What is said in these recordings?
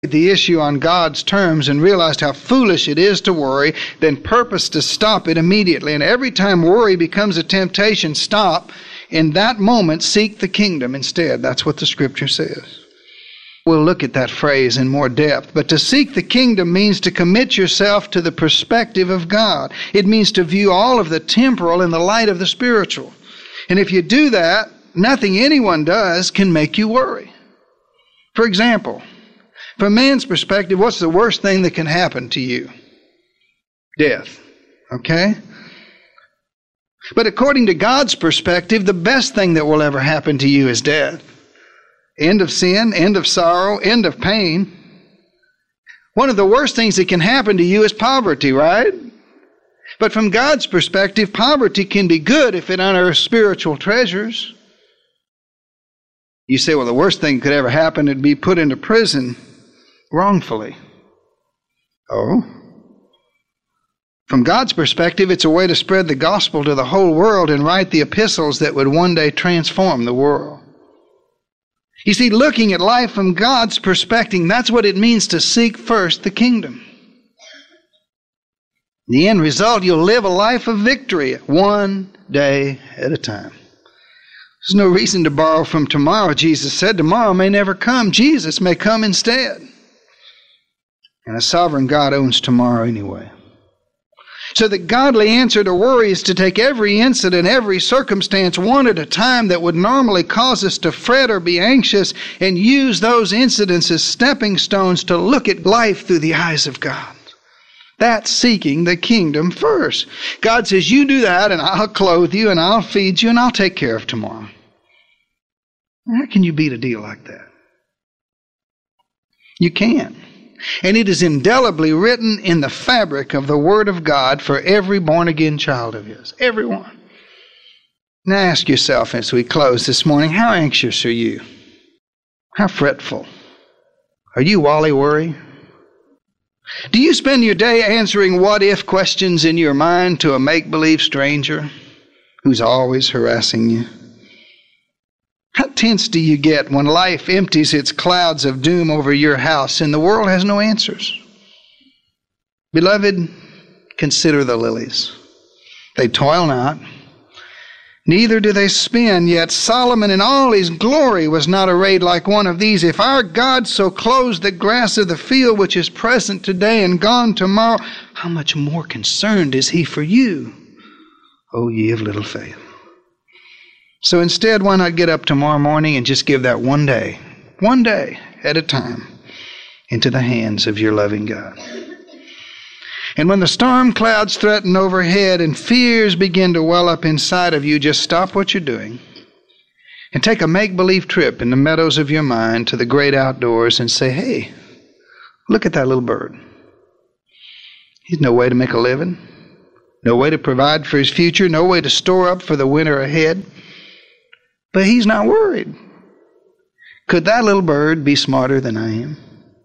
the issue on God's terms and realized how foolish it is to worry, then purposed to stop it immediately. And every time worry becomes a temptation, stop. In that moment, seek the kingdom instead. That's what the Scripture says. We'll look at that phrase in more depth. But to seek the kingdom means to commit yourself to the perspective of God. It means to view all of the temporal in the light of the spiritual. And if you do that, nothing anyone does can make you worry. For example, from man's perspective, what's the worst thing that can happen to you? Death. Okay? But according to God's perspective, the best thing that will ever happen to you is death. End of sin, end of sorrow, end of pain. One of the worst things that can happen to you is poverty, right? But from God's perspective, poverty can be good if it unearths spiritual treasures. You say, well, the worst thing that could ever happen would be put into prison wrongfully. Oh? From God's perspective, it's a way to spread the gospel to the whole world and write the epistles that would one day transform the world. You see, looking at life from God's perspective, that's what it means to seek first the kingdom. The end result, you'll live a life of victory, one day at a time. There's no reason to borrow from tomorrow. Jesus said tomorrow may never come. Jesus may come instead. And a sovereign God owns tomorrow anyway. So the godly answer to worry is to take every incident, every circumstance one at a time that would normally cause us to fret or be anxious, and use those incidents as stepping stones to look at life through the eyes of God. That's seeking the kingdom first. God says, you do that and I'll clothe you and I'll feed you and I'll take care of tomorrow. How can you beat a deal like that? You can't. And it is indelibly written in the fabric of the Word of God for every born-again child of His. Everyone. Now ask yourself as we close this morning, how anxious are you? How fretful? Are you Wally Worry? Do you spend your day answering what-if questions in your mind to a make-believe stranger who's always harassing you? How tense do you get when life empties its clouds of doom over your house and the world has no answers? Beloved, consider the lilies. They toil not, neither do they spin, yet Solomon in all his glory was not arrayed like one of these. If our God so clothes the grass of the field, which is present today and gone tomorrow, how much more concerned is He for you, O ye of little faith? So instead, why not get up tomorrow morning and just give that one day at a time, into the hands of your loving God. And when the storm clouds threaten overhead and fears begin to well up inside of you, just stop what you're doing and take a make-believe trip in the meadows of your mind to the great outdoors and say, hey, look at that little bird. He's no way to make a living, no way to provide for his future, no way to store up for the winter ahead. But he's not worried. Could that little bird be smarter than I am?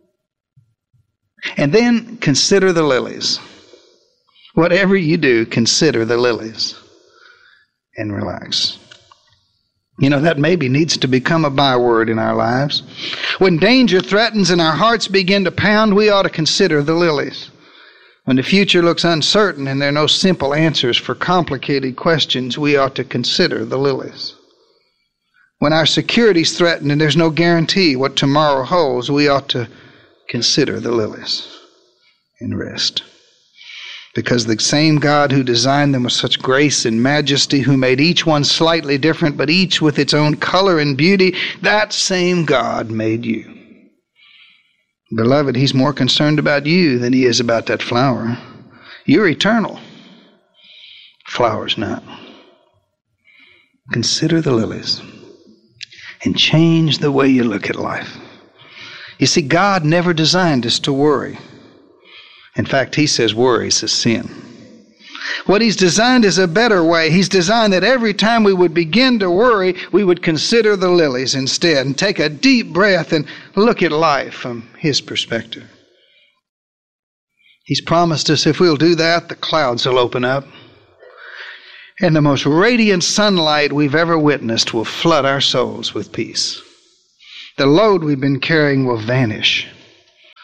And then consider the lilies. Whatever you do, consider the lilies. And relax. You know, that maybe needs to become a byword in our lives. When danger threatens and our hearts begin to pound, we ought to consider the lilies. When the future looks uncertain and there are no simple answers for complicated questions, we ought to consider the lilies. When our security is threatened and there's no guarantee what tomorrow holds, we ought to consider the lilies and rest. Because the same God who designed them with such grace and majesty, who made each one slightly different, but each with its own color and beauty, that same God made you. Beloved, He's more concerned about you than He is about that flower. You're eternal. Flower's not. Consider the lilies. And change the way you look at life. You see, God never designed us to worry. In fact, He says worry is a sin. What He's designed is a better way. He's designed that every time we would begin to worry, we would consider the lilies instead and take a deep breath and look at life from His perspective. He's promised us if we'll do that, the clouds will open up. And the most radiant sunlight we've ever witnessed will flood our souls with peace. The load we've been carrying will vanish.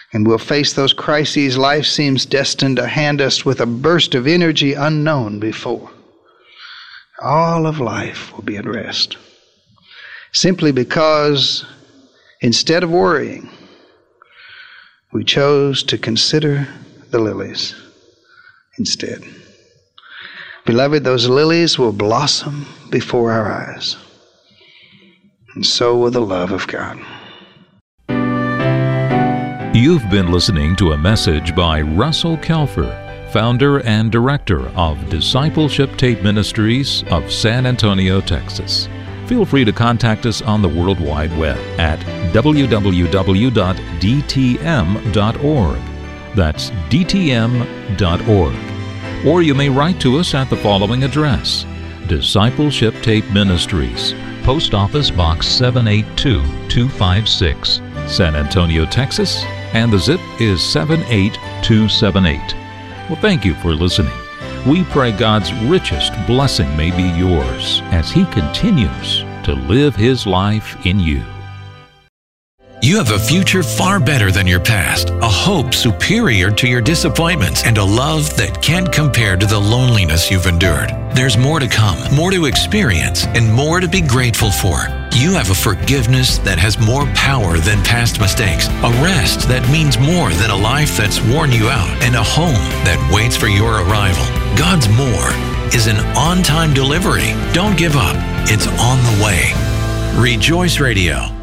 And we'll face those crises life seems destined to hand us with a burst of energy unknown before. All of life will be at rest. Simply because instead of worrying, we chose to consider the lilies instead. Beloved, those lilies will blossom before our eyes. And so will the love of God. You've been listening to a message by Russell Kelfer, founder and director of Discipleship Tape Ministries of San Antonio, Texas. Feel free to contact us on the World Wide Web at www.dtm.org. That's dtm.org. Or you may write to us at the following address: Discipleship Tape Ministries, Post Office Box 782256, San Antonio, Texas, and the zip is 78278. Well, thank you for listening. We pray God's richest blessing may be yours as He continues to live His life in you. You have a future far better than your past, a hope superior to your disappointments, and a love that can't compare to the loneliness you've endured. There's more to come, more to experience, and more to be grateful for. You have a forgiveness that has more power than past mistakes, a rest that means more than a life that's worn you out, and a home that waits for your arrival. God's more is an on-time delivery. Don't give up. It's on the way. Rejoice Radio.